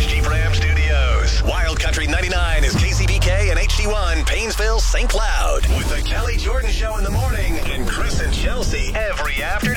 Jeep Ram Studios. Wild Country 99 is KCBK and HD1 Paynesville, St. Cloud. With the Kelly Jordan Show in the morning and Chris and Chelsea every afternoon.